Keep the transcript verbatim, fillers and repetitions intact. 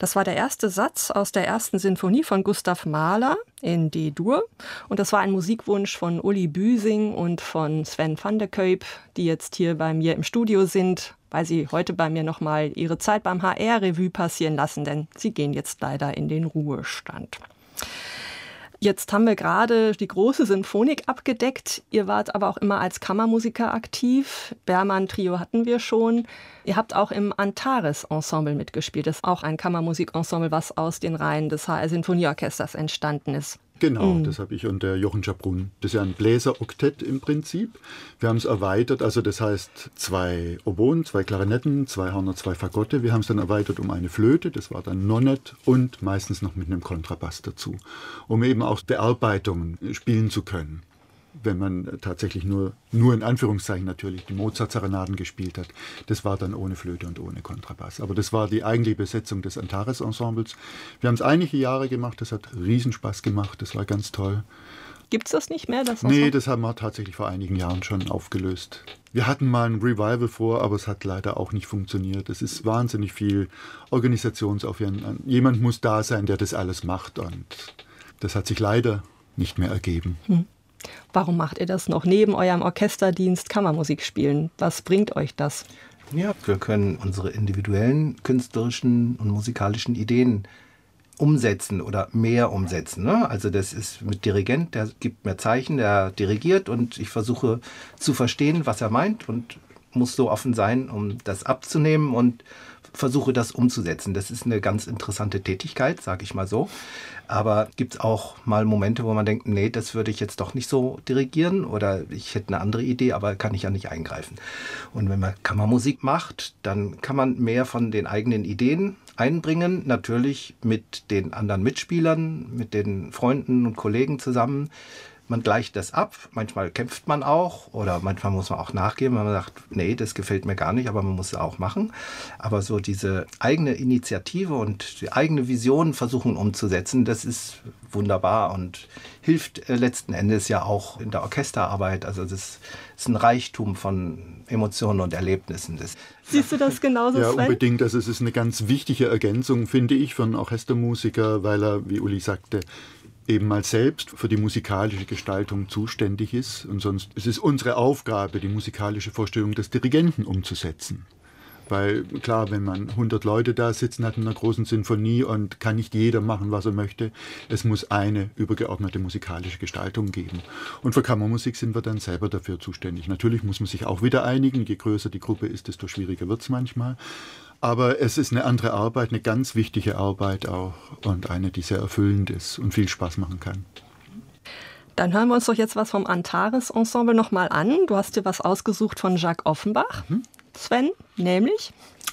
Das war der erste Satz aus der ersten Sinfonie von Gustav Mahler in D-Dur. Und das war ein Musikwunsch von Uli Büsing und von Sven van der Kuyp, die jetzt hier bei mir im Studio sind, weil sie heute bei mir nochmal ihre Zeit beim H R-Revue passieren lassen, denn sie gehen jetzt leider in den Ruhestand. Jetzt haben wir gerade die große Sinfonik abgedeckt. Ihr wart aber auch immer als Kammermusiker aktiv. Berman-Trio hatten wir schon. Ihr habt auch im Antares-Ensemble mitgespielt. Das ist auch ein Kammermusikensemble, was aus den Reihen des H R-Sinfonieorchesters entstanden ist. Genau, mhm. das habe ich und der Jochen Schabrun. Das ist ja ein Bläseroktett im Prinzip. Wir haben es erweitert, also das heißt zwei Oboen, zwei Klarinetten, zwei Hörner, zwei Fagotte. Wir haben es dann erweitert um eine Flöte, das war dann Nonett und meistens noch mit einem Kontrabass dazu, um eben auch Bearbeitungen spielen zu können. Wenn man tatsächlich nur, nur in Anführungszeichen natürlich die Mozart-Serenaden gespielt hat. Das war dann ohne Flöte und ohne Kontrabass. Aber das war die eigentliche Besetzung des Antares-Ensembles. Wir haben es einige Jahre gemacht, das hat Riesenspaß gemacht, das war ganz toll. Gibt es das nicht mehr? Das Ensemble? Nee, das haben wir tatsächlich vor einigen Jahren schon aufgelöst. Wir hatten mal ein Revival vor, aber es hat leider auch nicht funktioniert. Es ist wahnsinnig viel Organisationsaufwand. Jemand muss da sein, der das alles macht und das hat sich leider nicht mehr ergeben. Hm. Warum macht ihr das noch neben eurem Orchesterdienst Kammermusik spielen? Was bringt euch das? Ja, wir können unsere individuellen künstlerischen und musikalischen Ideen umsetzen oder mehr umsetzen. Ne? Also das ist mit Dirigent, der gibt mir Zeichen, der dirigiert und ich versuche zu verstehen, was er meint und muss so offen sein, um das abzunehmen und versuche das umzusetzen. Das ist eine ganz interessante Tätigkeit, sage ich mal so. Aber gibt es auch mal Momente, wo man denkt, nee, das würde ich jetzt doch nicht so dirigieren oder ich hätte eine andere Idee, aber kann ich ja nicht eingreifen. Und wenn man Kammermusik macht, dann kann man mehr von den eigenen Ideen einbringen, natürlich mit den anderen Mitspielern, mit den Freunden und Kollegen zusammen. Man gleicht das ab, manchmal kämpft man auch oder manchmal muss man auch nachgeben, wenn man sagt, nee, das gefällt mir gar nicht, aber man muss es auch machen. Aber so diese eigene Initiative und die eigene Vision versuchen umzusetzen, das ist wunderbar und hilft äh, letzten Endes ja auch in der Orchesterarbeit. Also das ist ein Reichtum von Emotionen und Erlebnissen. Das Siehst du das genauso, Ja, Sven? unbedingt. Also es ist eine ganz wichtige Ergänzung, finde ich, für einen Orchestermusiker, weil er, wie Uli sagte, eben mal selbst für die musikalische Gestaltung zuständig ist. Und sonst es ist unsere Aufgabe, die musikalische Vorstellung des Dirigenten umzusetzen. Weil klar, wenn man hundert Leute da sitzen hat in einer großen Sinfonie und kann nicht jeder machen, was er möchte, es muss eine übergeordnete musikalische Gestaltung geben. Und für Kammermusik sind wir dann selber dafür zuständig. Natürlich muss man sich auch wieder einigen. Je größer die Gruppe ist, desto schwieriger wird es manchmal. Aber es ist eine andere Arbeit, eine ganz wichtige Arbeit auch und eine, die sehr erfüllend ist und viel Spaß machen kann. Dann hören wir uns doch jetzt was vom Antares-Ensemble nochmal an. Du hast dir was ausgesucht von Jacques Offenbach, mhm. Sven, nämlich?